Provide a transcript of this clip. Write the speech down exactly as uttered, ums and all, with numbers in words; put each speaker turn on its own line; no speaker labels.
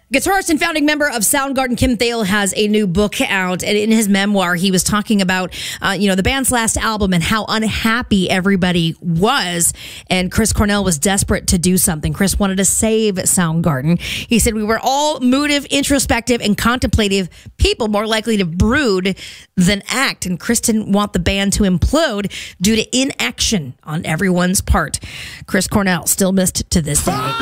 Guitarist and founding member of Soundgarden, Kim Thayil, has a new book out, and in his memoir, he was talking about, uh, you know, the band's last album and how unhappy everybody was, and Chris Cornell was desperate to do something. Chris wanted to save Soundgarden. He said, "We were all moodive, introspective, and contemplative people, more likely to brood than act, and Chris didn't want the band to implode due to inaction on everyone's part." Chris Cornell still missed to this day.